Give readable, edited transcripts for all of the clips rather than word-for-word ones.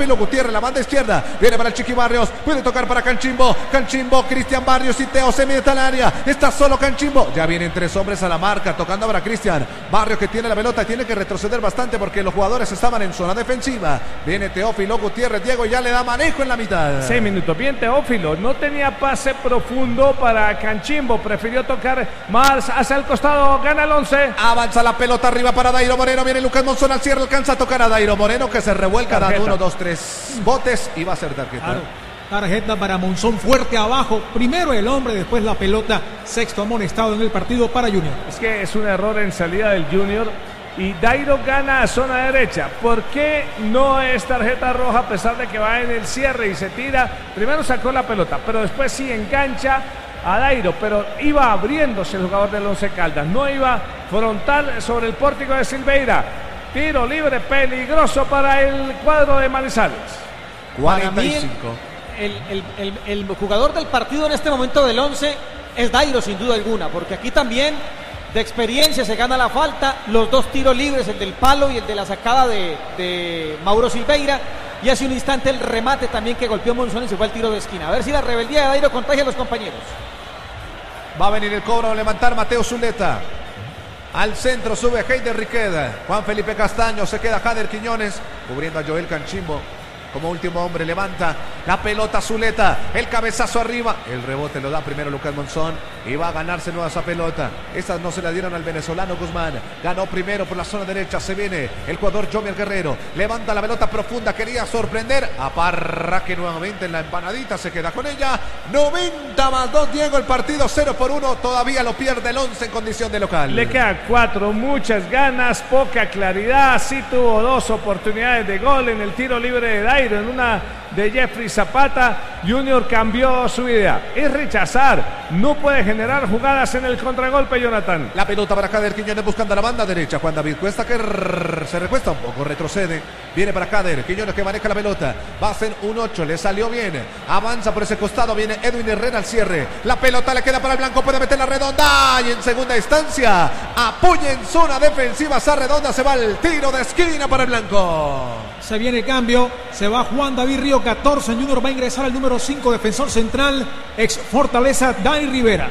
Teófilo Gutiérrez, la banda izquierda. Viene para el Chiqui Barrios. Puede tocar para Canchimbo. Canchimbo, Cristian Barrios y Teo se mete al área. Está solo Canchimbo. Ya vienen 3 hombres a la marca. Tocando ahora Cristian Barrios, que tiene la pelota. Tiene que retroceder bastante porque los jugadores estaban en zona defensiva. Viene Teófilo Gutiérrez. Diego ya le da manejo en la mitad. 6 minutos. Bien Teófilo. No tenía pase profundo para Canchimbo. Prefirió tocar más hacia el costado. Gana el 11. Avanza la pelota arriba para Dairo Moreno. Viene Lucas Monzón al cierre. Alcanza a tocar a Dairo Moreno, que se revuelca dando 1, 2, 3 botes y va a ser tarjeta. Claro. Tarjeta para Monzón, fuerte abajo. Primero el hombre, después la pelota. Sexto amonestado en el partido para Junior. Es que es un error en salida del Junior. Y Dairo gana a zona derecha. ¿Por qué no es tarjeta roja a pesar de que va en el cierre y se tira? Primero sacó la pelota, pero después sí engancha a Dairo, pero iba abriéndose el jugador del Once Caldas. No iba frontal sobre el pórtico de Silveira. Tiro libre peligroso para el cuadro de Manizales. 45. El jugador del partido en este momento del 11 es Dairo, sin duda alguna, porque aquí también de experiencia se gana la falta, los 2 tiros libres, el del palo y el de la sacada de Mauro Silveira, y hace un instante el remate también que golpeó Monzón y se fue al tiro de esquina. A ver si la rebeldía de Dairo contagia a los compañeros. Va a venir el cobro a levantar Mateo Zuleta. Al centro sube Heider Riqueda. Juan Felipe Castaño, se queda Jader Quiñones cubriendo a Joel Canchimbo. Como último hombre levanta la pelota Zuleta, el cabezazo arriba, el rebote lo da primero Lucas Monzón y va a ganarse nueva esa pelota. Estas no se la dieron al venezolano Guzmán, ganó primero por la zona derecha, se viene el jugador Jomier Guerrero, levanta la pelota profunda, quería sorprender a Parra, que nuevamente en la empanadita se queda con ella. 90+2 Diego, el partido 0-1, todavía lo pierde el 11 en condición de local. Le queda 4, muchas ganas, poca claridad, sí tuvo 2 oportunidades de gol en el tiro libre de Dairo, en una de Jeffrey Zapata. Junior cambió su idea, es rechazar, no puede generar jugadas en el contragolpe. Jonathan, la pelota para Jader Quiñones buscando la banda derecha. Juan David Cuesta, que se recuesta un poco, retrocede, viene para Jader Quiñones, que maneja la pelota, va a hacer un 8, le salió bien, avanza por ese costado, viene Edwin Herrera al cierre, la pelota le queda para el blanco, puede meter la redonda y en segunda instancia apoya en zona defensiva esa redonda, se va el tiro de esquina para el blanco. Se viene el cambio, se va Juan David Río, 14, Junior va a ingresar al número 5, defensor central, ex Fortaleza, Dani Rivera.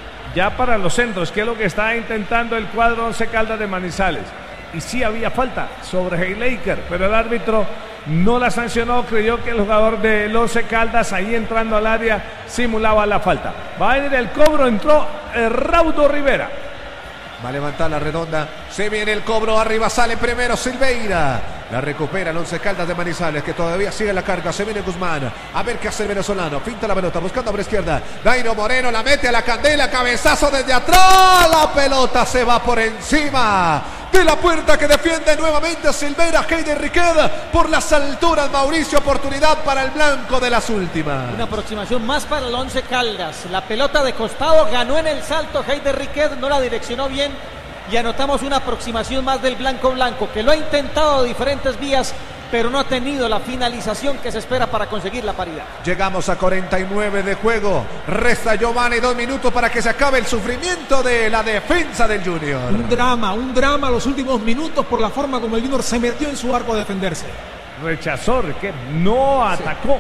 Ya para los centros, que es lo que está intentando el cuadro Once Caldas de Manizales. Y sí había falta sobre Heilaker, pero el árbitro no la sancionó, creyó que el jugador del Once Caldas ahí entrando al área simulaba la falta. Va a venir el cobro, entró Raudo Rivera. Va a levantar la redonda, se viene el cobro, arriba sale primero Silveira, la recupera el Once Caldas de Manizales, que todavía sigue la carga, se viene Guzmán, a ver qué hace el venezolano, pinta la pelota, buscando por izquierda, Dairo Moreno la mete a la candela, cabezazo desde atrás, la pelota se va por encima de la puerta que defiende nuevamente Silveira. Heider Riqueda por las alturas, Mauricio, oportunidad para el blanco de las últimas. Una aproximación más para el Once Caldas, la pelota de costado, ganó en el salto Heider Riqueda, no la direccionó bien y anotamos una aproximación más del blanco, que lo ha intentado de diferentes vías, pero no ha tenido la finalización que se espera para conseguir la paridad. Llegamos a 49 de juego, resta Giovanni 2 minutos para que se acabe el sufrimiento de la defensa del Junior. Un drama los últimos minutos por la forma como el Junior se metió en su arco a defenderse. Rechazó, que no atacó.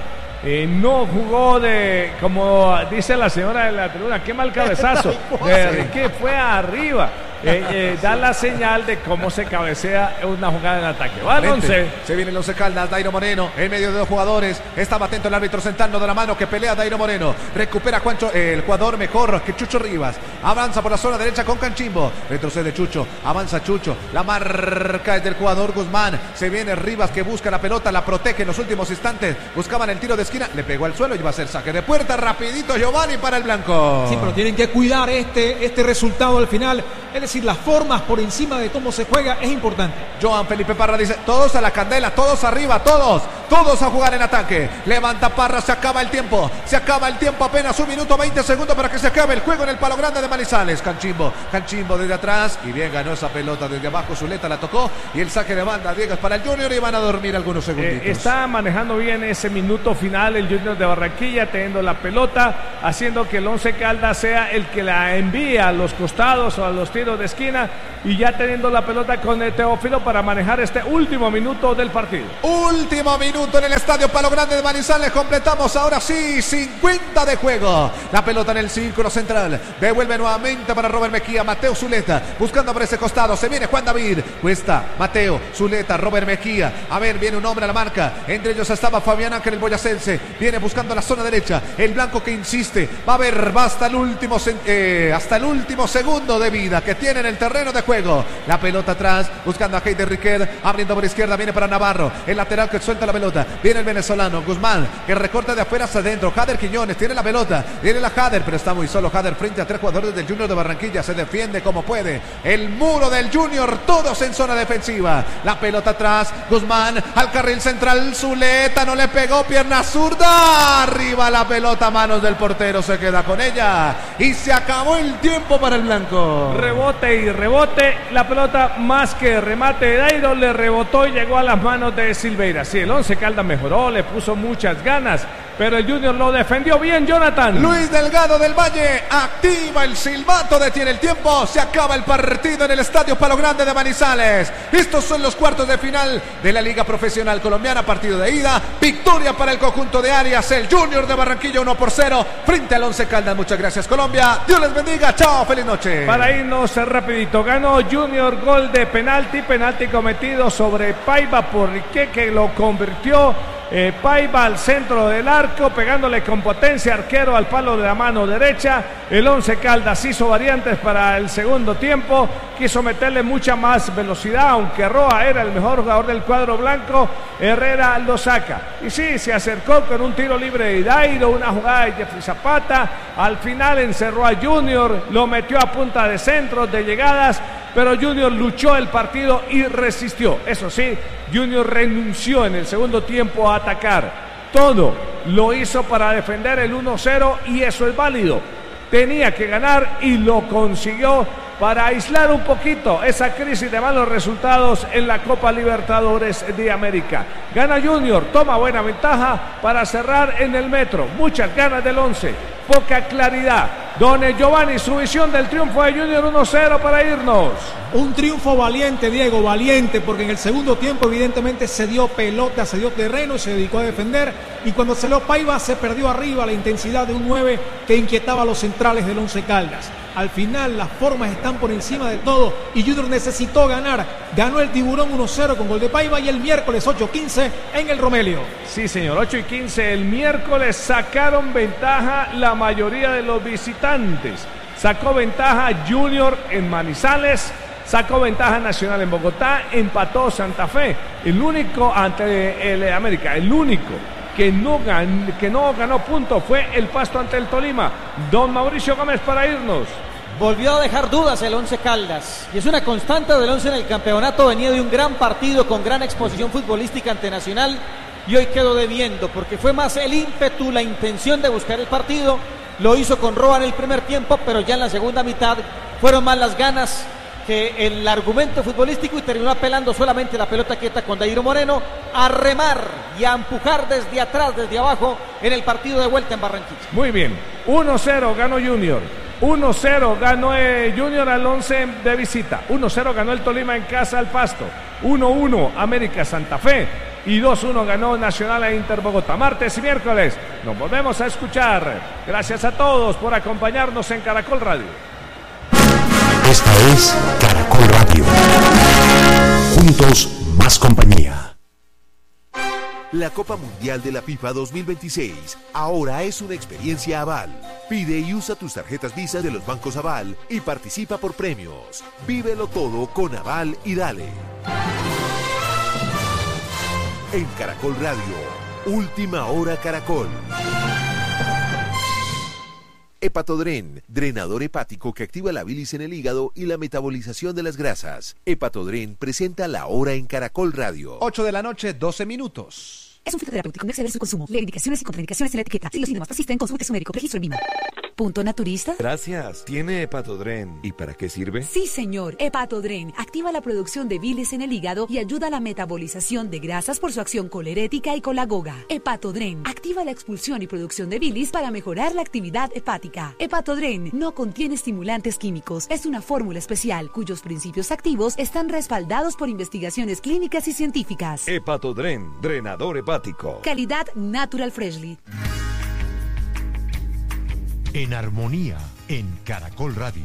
No jugó de, como dice la señora de la tribuna, qué mal cabezazo. Que fue arriba. Da la señal de cómo se cabecea una jugada en ataque. Va el 11. Se viene el Once Caldas, Dairo Moreno en medio de 2 jugadores. Estaba atento el árbitro sentando de la mano, que pelea Dairo Moreno. Recupera Juancho, el jugador mejor que Chucho Rivas. Avanza por la zona derecha con Canchimbo. Retrocede Chucho, avanza Chucho. La marca es del jugador Guzmán. Se viene Rivas, que busca la pelota, la protege en los últimos instantes. Buscaban el tiro de esquina, le pegó al suelo y va a ser saque de puerta. Rapidito Giovanni para el blanco. Sí, pero tienen que cuidar este resultado al final. Es decir, las formas por encima de cómo se juega es importante. Joan Felipe Parra dice, todos a la candela, todos arriba, todos a jugar en ataque. Levanta Parra, se acaba el tiempo, apenas 1 minuto 20 segundos para que se acabe el juego en el Palo Grande de Manizales. Canchimbo desde atrás, y bien ganó esa pelota desde abajo, Zuleta la tocó, y el saque de banda, Diego, es para el Junior, y van a dormir algunos segunditos. Está manejando bien ese minuto final el Junior de Barranquilla, teniendo la pelota, haciendo que el Once Caldas sea el que la envía a los costados o a los tiros tiros de esquina y ya teniendo la pelota con Teófilo para manejar este último minuto del partido. Último minuto en el Estadio Palo Grande de Manizales. Completamos ahora sí 50 de juego. La pelota en el círculo central. Devuelve nuevamente para Robert Mejía. Mateo Zuleta buscando por ese costado. Se viene Juan David. Cuesta Mateo Zuleta, Robert Mejía. A ver, viene un hombre a la marca. Entre ellos estaba Fabián Ángel el boyacense. Viene buscando la zona derecha. El blanco que insiste. Va a ver, va hasta el último segundo de vida que tiene en el terreno de juego. La pelota atrás. Buscando a Heider Riquet. Abriendo por izquierda. Viene para Navarro. El lateral que suelta la pelota. Viene el venezolano Guzmán que recorta de afuera hacia adentro. Jader Quiñones tiene la pelota. Viene la Jader, pero está muy solo Jader frente a 3 jugadores del Junior de Barranquilla. Se defiende como puede. El muro del Junior, todos en zona defensiva. La pelota atrás. Guzmán al carril central. Zuleta no le pegó, pierna zurda. Arriba la pelota, manos del portero. Se queda con ella. Y se acabó el tiempo para el blanco. Rebote y rebote. La pelota más que remate de Dairo le rebotó y llegó a las manos de Silveira. Sí, el Once Caldas mejoró, le puso muchas ganas, pero el Junior lo defendió bien, Jonathan. Luis Delgado del Valle activa el silbato, detiene el tiempo, se acaba el partido en el Estadio Palo Grande de Manizales. Estos son los cuartos de final de la Liga Profesional Colombiana, partido de ida, victoria para el conjunto de Arias, el Junior de Barranquilla 1-0 frente al Once Caldas. Muchas gracias, Colombia, Dios les bendiga, chao, feliz noche. Para irnos rapidito, ganó Junior, gol de penalti cometido sobre Paiva por Riquet, que lo convirtió Paiva al centro del arco, pegándole con potencia arquero al palo de la mano derecha. El Once Caldas hizo variantes para el segundo tiempo, quiso meterle mucha más velocidad, aunque Roa era el mejor jugador del cuadro blanco, Herrera lo saca. Y sí, se acercó con un tiro libre de Dairo, una jugada de Jeffrey Zapata, al final encerró a Junior, lo metió a punta de centros, de llegadas, pero Junior luchó el partido y resistió. Eso sí, Junior renunció en el segundo tiempo a atacar. Todo lo hizo para defender el 1-0 y eso es válido. Tenía que ganar y lo consiguió para aislar un poquito esa crisis de malos resultados en la Copa Libertadores de América. Gana Junior, toma buena ventaja para cerrar en el Metro. Muchas ganas del Once, poca claridad. Don Giovanni, su visión del triunfo de Junior 1-0 para irnos. Un triunfo valiente, Diego, valiente, porque en el segundo tiempo evidentemente se dio pelota, se dio terreno y se dedicó a defender. Y cuando salió Paiva se perdió arriba la intensidad de un 9 que inquietaba a los centrales del Once Caldas. Al final las formas están por encima de todo y Junior necesitó ganar. Ganó el Tiburón 1-0 con gol de Paiva y el miércoles 8-15 en el Romelio. Sí, señor, 8-15 el miércoles sacaron ventaja la mayoría de los visitantes. Sacó ventaja Junior en Manizales, sacó ventaja Nacional en Bogotá, empató Santa Fe. El único ante el América, el único que no ganó punto fue el Pasto ante el Tolima. Don Mauricio Gómez para irnos. Volvió a dejar dudas el Once Caldas y es una constante del Once en el campeonato. Venía de un gran partido con gran exposición futbolística ante Nacional y hoy quedó debiendo porque fue más el ímpetu, la intención de buscar el partido. Lo hizo con Roa en el primer tiempo, pero ya en la segunda mitad fueron más las ganas que el argumento futbolístico y terminó apelando solamente la pelota quieta con Dairo Moreno a remar y a empujar desde atrás, desde abajo en el partido de vuelta en Barranquilla. Muy bien, 1-0 ganó Junior, 1-0 ganó Junior al Once de visita, 1-0 ganó el Tolima en casa al Pasto, 1-1 América Santa Fe y 2-1 ganó Nacional a Inter Bogotá. Martes y miércoles nos volvemos a escuchar. Gracias a todos por acompañarnos en Caracol Radio. Esta es Caracol Radio. Juntos, más compañía. La Copa Mundial de la FIFA 2026 ahora es una experiencia Aval. Pide y usa tus tarjetas Visa de los bancos Aval y participa por premios. Vívelo todo con Aval y dale. En Caracol Radio, Última Hora Caracol. Hepatodren, drenador hepático que activa la bilis en el hígado y la metabolización de las grasas. Hepatodren presenta La Hora en Caracol Radio. 8 de la noche, 12 minutos. Es un fitoterapéutico, no exceder su consumo. Leer indicaciones y contraindicaciones en la etiqueta. Si los síntomas persisten, consulte a su médico. Registro en MIMA. ¿Punto naturista? Gracias. ¿Tiene Hepatodren? ¿Y para qué sirve? Sí, señor. Hepatodren activa la producción de bilis en el hígado y ayuda a la metabolización de grasas por su acción colerética y colagoga. Hepatodren activa la expulsión y producción de bilis para mejorar la actividad hepática. Hepatodren no contiene estimulantes químicos. Es una fórmula especial cuyos principios activos están respaldados por investigaciones clínicas y científicas. Hepatodren, drenador hepático. Calidad Natural Freshly. En armonía, en Caracol Radio.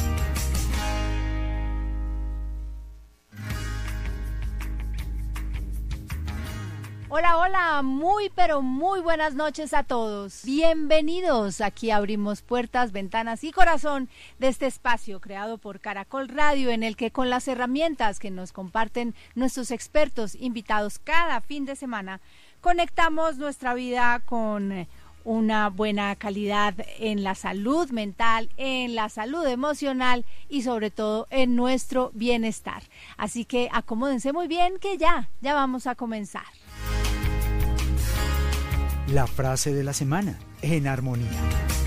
Hola, hola, muy pero muy buenas noches a todos. Bienvenidos. Aquí abrimos puertas, ventanas y corazón de este espacio creado por Caracol Radio, en el que con las herramientas que nos comparten nuestros expertos invitados cada fin de semana, conectamos nuestra vida con una buena calidad en la salud mental, en la salud emocional y sobre todo en nuestro bienestar. Así que acomódense muy bien que ya vamos a comenzar. La frase de la semana, en armonía.